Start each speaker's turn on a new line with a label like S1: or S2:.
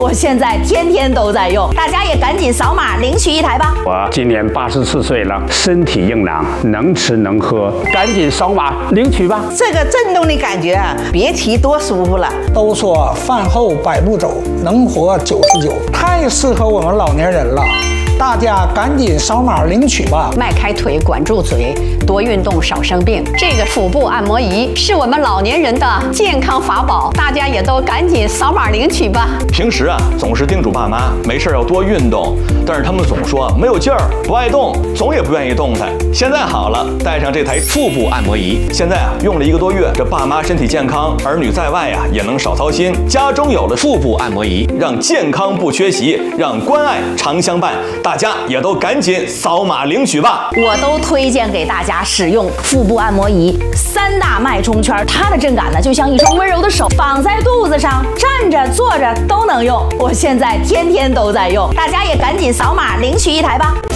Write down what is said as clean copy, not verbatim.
S1: 我现在天天都在用，大家也赶紧扫码领取一台吧。
S2: 我今年84岁了，身体硬朗，能吃能喝，赶紧扫码领取吧。
S3: 这个震动的感觉啊，别提多舒服了。
S4: 都说饭后百步走，能活99，太适合我们老年人了。大家赶紧扫码领取吧！
S5: 迈开腿，管住嘴，多运动，少生病。这个腹部按摩仪是我们老年人的健康法宝，大家也都赶紧扫码领取吧。
S6: 平时啊，总是叮嘱爸妈没事要多运动，但是他们总说没有劲儿，不爱动，总也不愿意动弹。现在好了，带上这台腹部按摩仪，现在啊用了1个多月，这爸妈身体健康，儿女在外啊也能少操心。家中有了腹部按摩仪，让健康不缺席，让关爱常相伴。大家也都赶紧扫码领取吧！
S1: 我都推荐给大家使用腹部按摩仪，3大脉冲圈，它的震感呢就像一双温柔的手，绑在肚子上，站着坐着都能用。我现在天天都在用，大家也赶紧扫码领取一台吧。